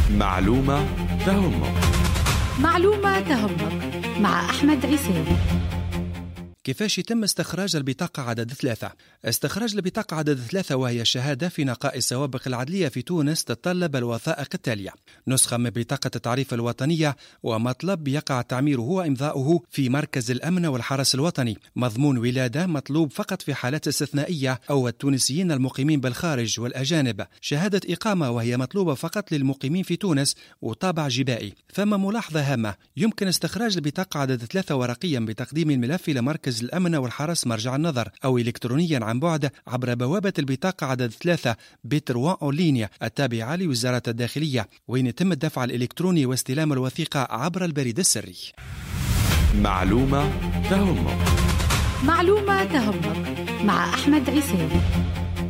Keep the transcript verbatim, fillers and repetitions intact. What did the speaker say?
معلومة تهمك. معلومة تهمك مع أحمد عيساوي. كيفاش يتم استخراج البطاقة عدد ثلاثة؟ استخراج البطاقة عدد ثلاثة، وهي شهادة في نقاء السوابق العدلية في تونس، تتطلب الوثائق التالية: نسخة من بطاقة التعريف الوطنية، ومطلب يقع تعميره وإمضاؤه في مركز الأمن والحرس الوطني، مضمون ولادة مطلوب فقط في حالات استثنائية أو التونسيين المقيمين بالخارج والأجانب، شهادة إقامة وهي مطلوبة فقط للمقيمين في تونس، وطابع جبائي. فما ملاحظة هامة: يمكن استخراج البطاقة عدد ثلاثة ورقيا بتقديم الملف إلى مركز الأمن والحرس مرجع النظر، أو إلكترونيا عن بعد عبر بوابة البطاقة عدد ثلاثة بتروان أولينيا التابعة لوزارة الداخلية، وين يتم الدفع الإلكتروني واستلام الوثيقة عبر البريد السري. معلومة تهمك. معلومة تهمك مع أحمد عيساوي.